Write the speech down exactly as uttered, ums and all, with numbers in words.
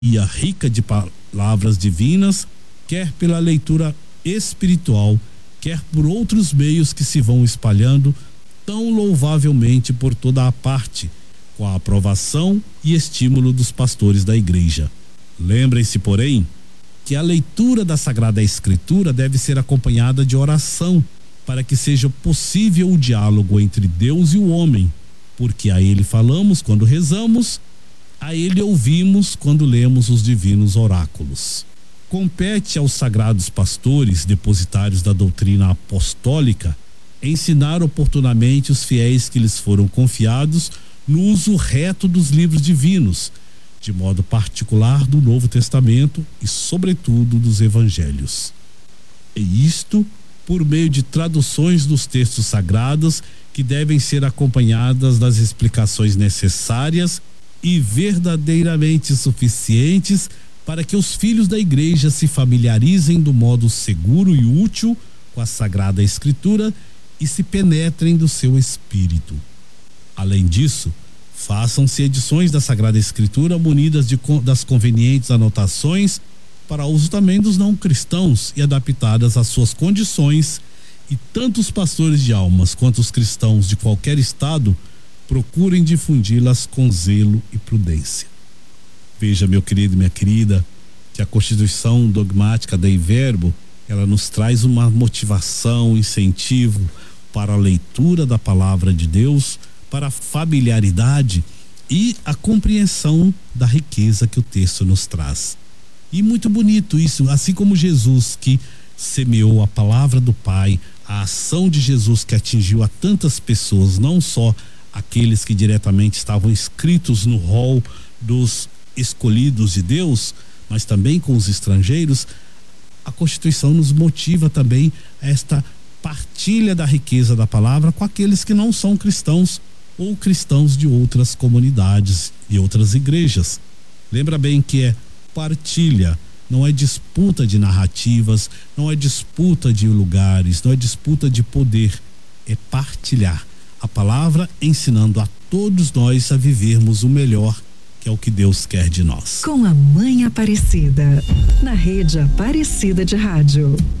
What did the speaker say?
e rica de palavras divinas, quer pela leitura espiritual, quer por outros meios que se vão espalhando tão louvavelmente por toda a parte, com a aprovação e estímulo dos pastores da igreja. Lembrem-se, porém, que a leitura da Sagrada Escritura deve ser acompanhada de oração, para que seja possível o diálogo entre Deus e o homem, porque a Ele falamos quando rezamos, a Ele ouvimos quando lemos os divinos oráculos. Compete aos sagrados pastores, depositários da doutrina apostólica, ensinar oportunamente os fiéis que lhes foram confiados no uso reto dos livros divinos, de modo particular do Novo Testamento e, sobretudo, dos Evangelhos. E isto por meio de traduções dos textos sagrados que devem ser acompanhadas das explicações necessárias e verdadeiramente suficientes para que os filhos da igreja se familiarizem do modo seguro e útil com a Sagrada Escritura e se penetrem do seu espírito. Além disso, façam-se edições da Sagrada Escritura munidas de, das convenientes anotações para uso também dos não cristãos e adaptadas às suas condições, e tanto os pastores de almas quanto os cristãos de qualquer estado procurem difundi-las com zelo e prudência. Veja, meu querido e minha querida, que a Constituição Dogmática Dei Verbo, ela nos traz uma motivação, incentivo para a leitura da palavra de Deus, para a familiaridade e a compreensão da riqueza que o texto nos traz. E muito bonito isso, assim como Jesus que semeou a palavra do Pai, a ação de Jesus que atingiu a tantas pessoas, não só aqueles que diretamente estavam inscritos no rol dos escolhidos de Deus, mas também com os estrangeiros. A Constituição nos motiva também a esta partilha da riqueza da palavra com aqueles que não são cristãos ou cristãos de outras comunidades e outras igrejas. Lembra bem que é partilha, não é disputa de narrativas, não é disputa de lugares, não é disputa de poder, é partilhar a palavra, ensinando a todos nós a vivermos o melhor, que é o que Deus quer de nós. Com a Mãe Aparecida, na Rede Aparecida de Rádio.